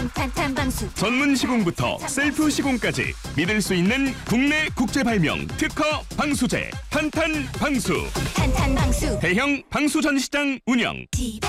탄탄 방수. 전문 시공부터 셀프 시공까지 믿을 수 있는 국내 국제 발명 특허 방수제 탄탄 방수. 탄탄 방수. 대형 방수 전시장 운영.